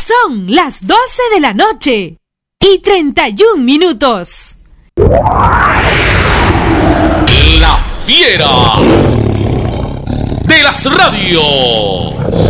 Son las 12 de la noche y 31 minutos. La fiera de las radios.